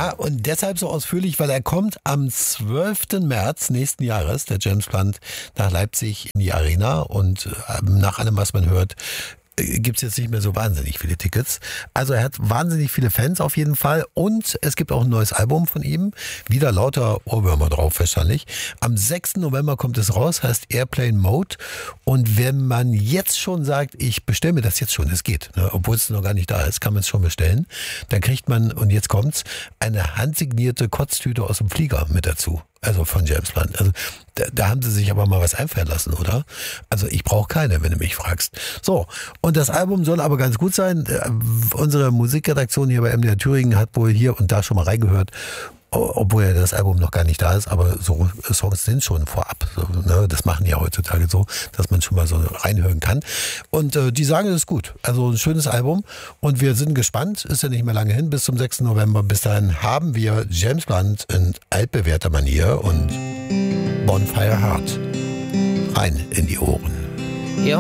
Ja, und deshalb so ausführlich, weil er kommt am 12. März nächsten Jahres, der James Blunt, nach Leipzig in die Arena. Und nach allem, was man hört, gibt es jetzt nicht mehr so wahnsinnig viele Tickets. Also er hat wahnsinnig viele Fans auf jeden Fall. Und es gibt auch ein neues Album von ihm. Wieder lauter Ohrwürmer drauf wahrscheinlich. Am 6. November kommt es raus, heißt Airplane Mode. Und wenn man jetzt schon sagt, ich bestelle mir das jetzt schon, es geht, ne, obwohl es noch gar nicht da ist, kann man es schon bestellen. Dann kriegt man, und jetzt kommt's, eine handsignierte Kotztüte aus dem Flieger mit dazu. Also von James Blunt. Also da haben sie sich aber mal was einfallen lassen, oder? Also ich brauche keine, wenn du mich fragst. So, und das Album soll aber ganz gut sein. Unsere Musikredaktion hier bei MDR Thüringen hat wohl hier und da schon mal reingehört, obwohl ja das Album noch gar nicht da ist, aber so Songs sind schon vorab. So, ne? Das machen die ja heutzutage so, dass man schon mal so reinhören kann. Und die sagen, es ist gut. Also ein schönes Album. Und wir sind gespannt. Ist ja nicht mehr lange hin, bis zum 6. November. Bis dahin haben wir James Blunt in altbewährter Manier und Bonfire Heart rein in die Ohren.